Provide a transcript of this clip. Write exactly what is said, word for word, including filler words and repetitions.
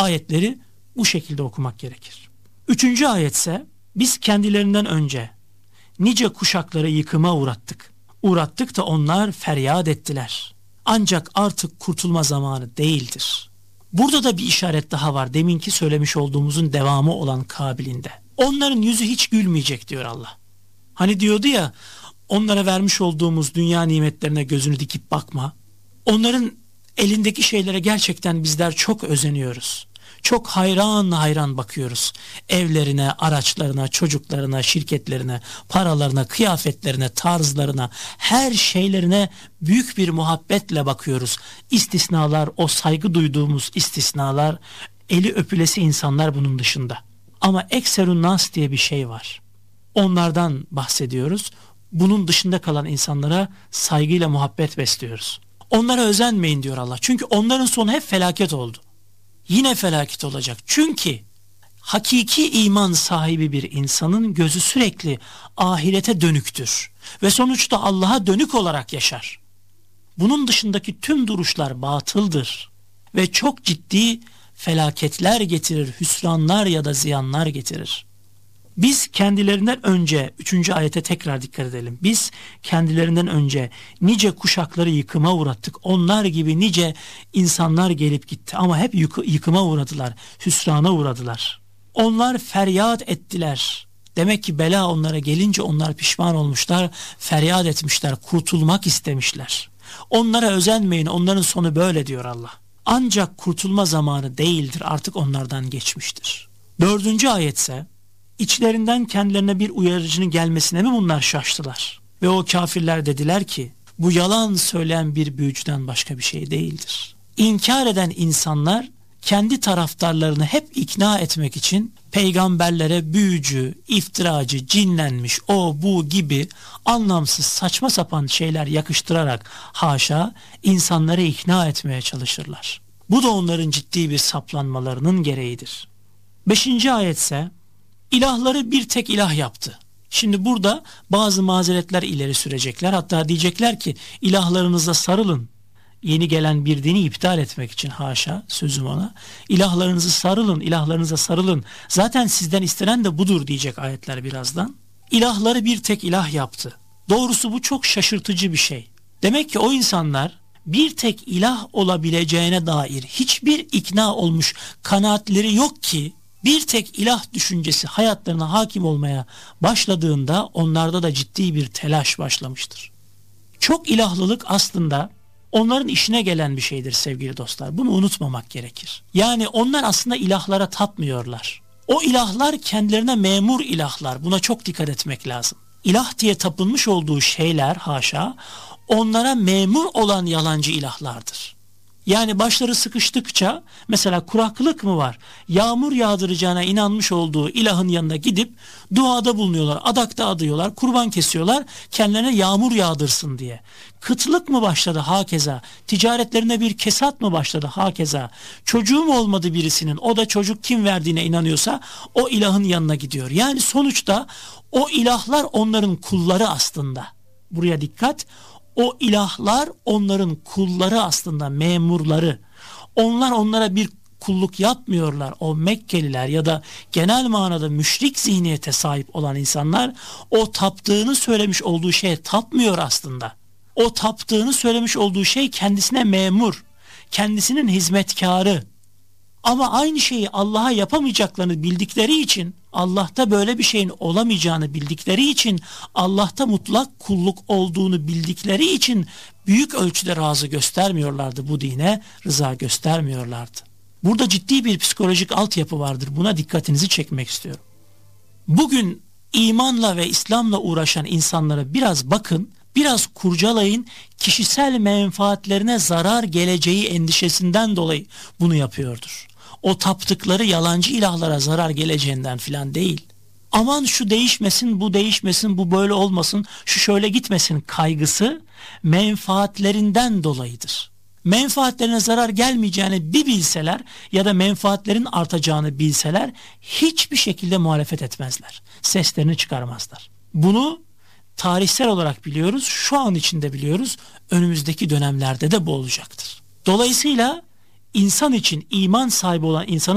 ayetleri bu şekilde okumak gerekir. Üçüncü ayetse biz kendilerinden önce nice kuşakları yıkıma uğrattık. Uğrattık da onlar feryat ettiler. Ancak artık kurtulma zamanı değildir. Burada da bir işaret daha var. Deminki söylemiş olduğumuzun devamı olan kabilinde. Onların yüzü hiç gülmeyecek diyor Allah. Hani diyordu ya, onlara vermiş olduğumuz dünya nimetlerine gözünü dikip bakma. Onların elindeki şeylere gerçekten bizler çok özeniyoruz. Çok hayran hayran bakıyoruz. Evlerine, araçlarına, çocuklarına, şirketlerine, paralarına, kıyafetlerine, tarzlarına, her şeylerine büyük bir muhabbetle bakıyoruz. İstisnalar, o saygı duyduğumuz istisnalar, eli öpülesi insanlar bunun dışında. Ama ekserun nas diye bir şey var. Onlardan bahsediyoruz. Bunun dışında kalan insanlara saygıyla muhabbet besliyoruz. Onlara özenmeyin diyor Allah. Çünkü onların sonu hep felaket oldu. Yine felaket olacak. Çünkü hakiki iman sahibi bir insanın gözü sürekli ahirete dönüktür. Ve sonuçta Allah'a dönük olarak yaşar. Bunun dışındaki tüm duruşlar batıldır. Ve çok ciddi felaketler getirir, hüsranlar ya da ziyanlar getirir. Biz kendilerinden önce, üçüncü ayete tekrar dikkat edelim. Biz kendilerinden önce nice kuşakları yıkıma uğrattık. Onlar gibi nice insanlar gelip gitti ama hep yıkı, yıkıma uğradılar, hüsrana uğradılar. Onlar feryat ettiler. Demek ki bela onlara gelince onlar pişman olmuşlar, feryat etmişler, kurtulmak istemişler. Onlara özenmeyin, onların sonu böyle diyor Allah. Ancak kurtulma zamanı değildir, artık onlardan geçmiştir. Dördüncü ayetse, İçlerinden kendilerine bir uyarıcının gelmesine mi bunlar şaştılar? Ve o kafirler dediler ki, bu yalan söyleyen bir büyücüden başka bir şey değildir. İnkar eden insanlar kendi taraftarlarını hep ikna etmek için peygamberlere büyücü, iftiracı, cinlenmiş, o bu gibi anlamsız saçma sapan şeyler yakıştırarak haşa insanları ikna etmeye çalışırlar. Bu da onların ciddi bir saplanmalarının gereğidir. Beşinci ayetse, İlahları bir tek ilah yaptı. Şimdi burada bazı mazeretler ileri sürecekler. Hatta diyecekler ki ilahlarınıza sarılın. Yeni gelen bir dini iptal etmek için haşa sözüm ona. İlahlarınızı sarılın, ilahlarınıza sarılın. Zaten sizden istenen de budur diyecek ayetler birazdan. İlahları bir tek ilah yaptı. Doğrusu bu çok şaşırtıcı bir şey. Demek ki o insanlar bir tek ilah olabileceğine dair hiçbir ikna olmuş kanaatleri yok ki bir tek ilah düşüncesi hayatlarına hakim olmaya başladığında onlarda da ciddi bir telaş başlamıştır. Çok ilahlılık aslında onların işine gelen bir şeydir sevgili dostlar. Bunu unutmamak gerekir. Yani onlar aslında ilahlara tapmıyorlar. O ilahlar kendilerine memur ilahlar. Buna çok dikkat etmek lazım. İlah diye tapınmış olduğu şeyler haşa onlara memur olan yalancı ilahlardır. Yani başları sıkıştıkça mesela kuraklık mı var? Yağmur yağdıracağına inanmış olduğu ilahın yanına gidip duada bulunuyorlar, adakta adıyorlar, kurban kesiyorlar kendilerine yağmur yağdırsın diye. Kıtlık mı başladı hakeza? Ticaretlerine bir kesat mı başladı hakeza? Çocuğu mu olmadı birisinin? O da çocuk kim verdiğine inanıyorsa o ilahın yanına gidiyor. Yani sonuçta o ilahlar onların kulları aslında. Buraya dikkat. O ilahlar onların kulları aslında, memurları. Onlar onlara bir kulluk yapmıyorlar. O Mekkeliler ya da genel manada müşrik zihniyete sahip olan insanlar o taptığını söylemiş olduğu şeye tapmıyor aslında. O taptığını söylemiş olduğu şey kendisine memur, kendisinin hizmetkarı. Ama aynı şeyi Allah'a yapamayacaklarını bildikleri için, Allah'ta böyle bir şeyin olamayacağını bildikleri için, Allah'ta mutlak kulluk olduğunu bildikleri için büyük ölçüde razı göstermiyorlardı bu dine, rıza göstermiyorlardı. Burada ciddi bir psikolojik altyapı vardır. Buna dikkatinizi çekmek istiyorum. Bugün imanla ve İslam'la uğraşan insanlara biraz bakın, biraz kurcalayın, kişisel menfaatlerine zarar geleceği endişesinden dolayı bunu yapıyordur. O taptıkları yalancı ilahlara zarar geleceğinden filan değil. Aman şu değişmesin, bu değişmesin, bu böyle olmasın, şu şöyle gitmesin kaygısı menfaatlerinden dolayıdır. Menfaatlerine zarar gelmeyeceğini bir bilseler ya da menfaatlerin artacağını bilseler hiçbir şekilde muhalefet etmezler. Seslerini çıkarmazlar. Bunu tarihsel olarak biliyoruz, şu an içinde biliyoruz, önümüzdeki dönemlerde de bu olacaktır. Dolayısıyla insan için iman sahibi olan insanın